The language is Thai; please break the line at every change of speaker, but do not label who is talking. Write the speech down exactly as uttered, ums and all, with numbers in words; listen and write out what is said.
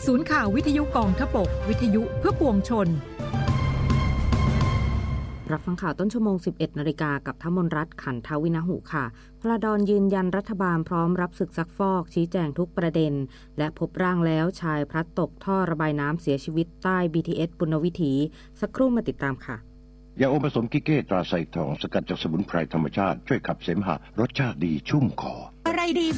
ศูนย์ข่าววิทยุกองทพบกวิทยุเพื่อปวงชน
รับฟังข่าวต้นชั่วโมง สิบเอ็ดนาฬิกา กับทมนรัตน์ขันทวินหุค่ะพลดรยืนยันรัฐบาลพร้อมรับศึกซักฟอกชี้แจงทุกประเด็นและพบร่างแล้วชายพลัดตกท่อระบายน้ำเสียชีวิตใต้ บี ที เอส ปุณณวิถีสักครู่มาติดตามค่ะ
ยาอมผสมกิเก้ตราไซทองสกัดจากสมุนไพรธรรมชาติช่วยขับเสมหะรสชาติดีชุ่มคอ
อะไรดี